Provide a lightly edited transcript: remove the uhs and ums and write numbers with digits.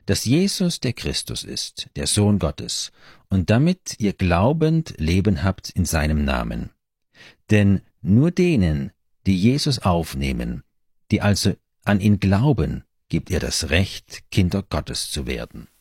dass Jesus der Christus ist, der Sohn Gottes, und damit ihr glaubend Leben habt in seinem Namen. Denn nur denen, die Jesus aufnehmen, die also an ihn glauben, gibt er das Recht, Kinder Gottes zu werden.